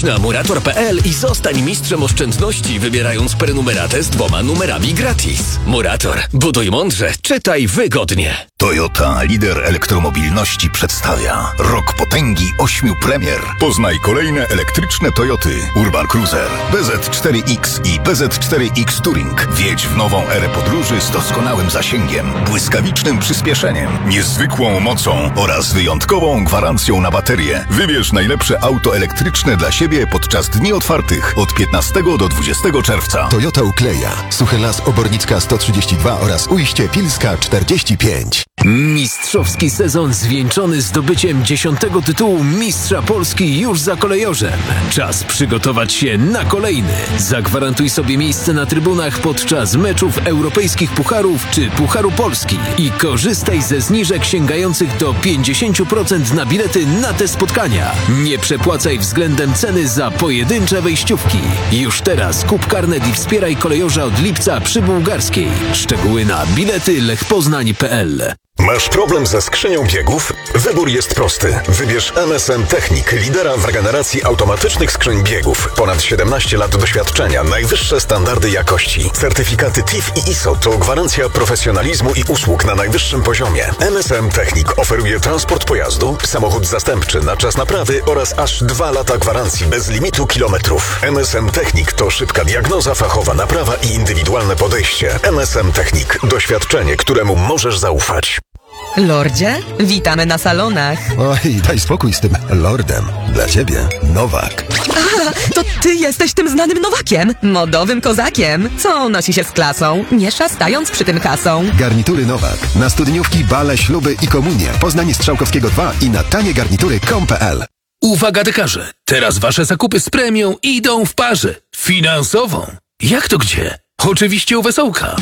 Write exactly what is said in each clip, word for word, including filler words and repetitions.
Wejdź na murator kropka p l i zostań mistrzem oszczędności, wybierając prenumeratę z dwoma numerami gratis. Murator. Buduj mądrze, czytaj wygodnie. Toyota, lider elektromobilności, przedstawia rok potęgi ośmiu premier. Poznaj kolejne elektryczne Toyoty Urban Cruiser, B Z cztery X i B Z cztery X Touring. Wjedź w nową erę podróży z doskonałym zasięgiem, błyskawicznym przyspieszeniem, niezwykłą mocą oraz wyjątkową gwarancją na baterię. Wybierz najlepsze auto elektryczne dla siebie podczas dni otwartych od piętnastego do dwudziestego czerwca. Toyota Ukleja, Suchy Las Obornicka sto trzydzieści dwa oraz Ujście Pilska czterdzieści pięć. Mistrzowski sezon zwieńczony zdobyciem dziesiątego tytułu Mistrza Polski już za kolejorzem. Czas przygotować się na kolejny. Zagwarantuj sobie miejsce na trybunach podczas meczów europejskich pucharów czy Pucharu Polski i korzystaj ze zniżek sięgających do pięćdziesiąt procent na bilety na te spotkania. Nie przepłacaj względem ceny za pojedyncze wejściówki. Już teraz kup karnet i wspieraj kolejorza od lipca przy Bułgarskiej. Szczegóły na bilety lech poznań kropka p l. Masz problem ze skrzynią biegów? Wybór jest prosty. Wybierz M S M Technik, lidera w regeneracji automatycznych skrzyń biegów. Ponad siedemnaście lat doświadczenia, najwyższe standardy jakości. Certyfikaty T I F i I S O to gwarancja profesjonalizmu i usług na najwyższym poziomie. M S M Technik oferuje transport pojazdu, samochód zastępczy na czas naprawy oraz aż dwa lata gwarancji bez limitu kilometrów. M S M Technik to szybka diagnoza, fachowa naprawa i indywidualne podejście. M S M Technik. Doświadczenie, któremu możesz zaufać. Lordzie, witamy na salonach. Oj, daj spokój z tym lordem. Dla ciebie Nowak. Aha, to ty jesteś tym znanym Nowakiem, modowym kozakiem. Co nosi się z klasą, nie szastając przy tym kasą. Garnitury Nowak. Na studniówki, bale, śluby i komunie. Poznanie Strzałkowskiego dwa i na tanie garnitury kropka com kropka p l. Uwaga dekarze! Teraz wasze zakupy z premią idą w parze. Finansową. Jak to gdzie? Oczywiście u Wesołka.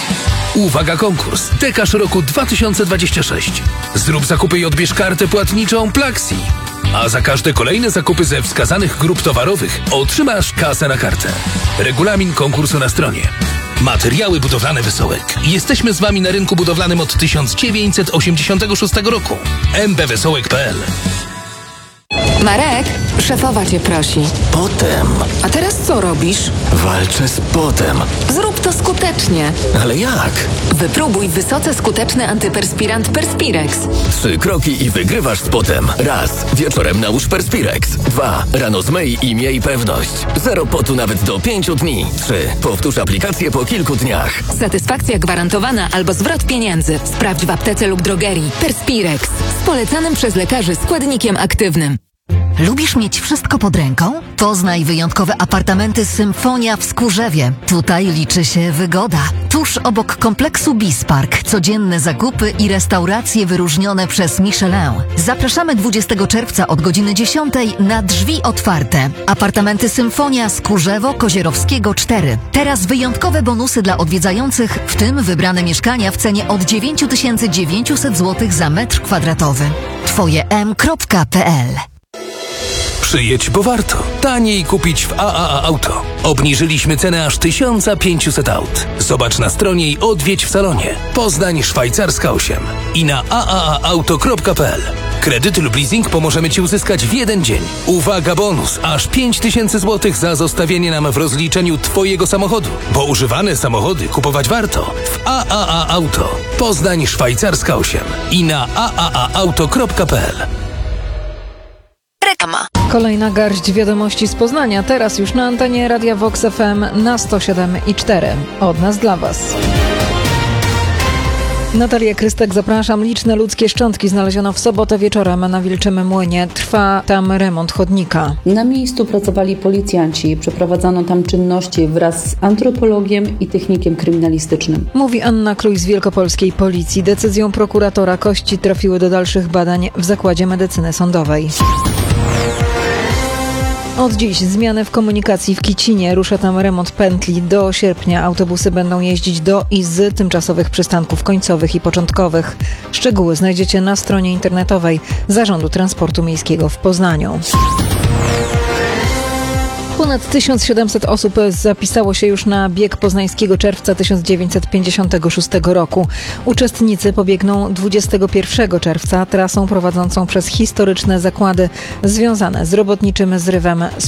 Uwaga konkurs! Dekarz roku dwa tysiące dwudziesty szósty. Zrób zakupy i odbierz kartę płatniczą Plaxi. A za każde kolejne zakupy ze wskazanych grup towarowych otrzymasz kasę na kartę. Regulamin konkursu na stronie. Materiały budowlane Wesołek. Jesteśmy z wami na rynku budowlanym od tysiąc dziewięćset osiemdziesiątego szóstego roku. m b wesołek kropka p l. Marek, szefowa cię prosi. Potem A teraz co robisz? walczę z potem. Zrób to skutecznie. Ale jak? Wypróbuj wysoce skuteczny antyperspirant Perspirex. Trzy kroki i wygrywasz z potem. Raz. Wieczorem nałóż Perspirex. Dwa. Rano zmyj i miej pewność. Zero potu nawet do pięciu dni. Trzy. Powtórz aplikację po kilku dniach. Satysfakcja gwarantowana albo zwrot pieniędzy. Sprawdź w aptece lub drogerii. Perspirex. Z polecanym przez lekarzy składnikiem aktywnym. Lubisz mieć wszystko pod ręką? Poznaj wyjątkowe apartamenty Symfonia w Skórzewie. Tutaj liczy się wygoda. Tuż obok kompleksu Bispark. Codzienne zakupy i restauracje wyróżnione przez Michelin. Zapraszamy dwudziestego czerwca od godziny dziesiątej na drzwi otwarte. Apartamenty Symfonia Skórzewo Kozierowskiego cztery. Teraz wyjątkowe bonusy dla odwiedzających, w tym wybrane mieszkania w cenie od dziewięć tysięcy dziewięćset złotych za metr kwadratowy. Twoje m kropka p l. Przyjedź, bo warto. Taniej kupić w A A A Auto. Obniżyliśmy cenę aż tysiąc pięćset aut. Zobacz na stronie i odwiedź w salonie. Poznań Szwajcarska osiem. I na a a a auto kropka p l. Kredyt lub leasing pomożemy ci uzyskać w jeden dzień. Uwaga, bonus! Aż pięć tysięcy złotych za zostawienie nam w rozliczeniu twojego samochodu. Bo używane samochody kupować warto. W A A A Auto. Poznań Szwajcarska osiem. I na a a a auto kropka p l. Reklama. Kolejna garść wiadomości z Poznania, teraz już na antenie Radia Vox F M na sto siedem i cztery. Od nas dla Was. Natalia Krystek, zapraszam. Liczne ludzkie szczątki znaleziono w sobotę wieczorem na Wilczym Młynie. Trwa tam remont chodnika. Na miejscu pracowali policjanci. Przeprowadzano tam czynności wraz z antropologiem i technikiem kryminalistycznym. Mówi Anna Kluj z Wielkopolskiej Policji. Decyzją prokuratora kości trafiły do dalszych badań w Zakładzie Medycyny Sądowej. Od dziś zmiany w komunikacji w Kicinie. Rusza tam remont pętli. Do sierpnia autobusy będą jeździć do i z tymczasowych przystanków końcowych i początkowych. Szczegóły znajdziecie na stronie internetowej Zarządu Transportu Miejskiego w Poznaniu. Ponad tysiąc siedemset osób zapisało się już na bieg poznańskiego czerwca tysiąc dziewięćset pięćdziesiątego szóstego roku. Uczestnicy pobiegną dwudziestego pierwszego czerwca trasą prowadzącą przez historyczne zakłady związane z robotniczym zrywem